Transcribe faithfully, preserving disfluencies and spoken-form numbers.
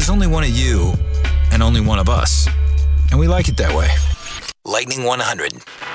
there's only one of you and only one of us. And we like it that way. Lightning one hundred.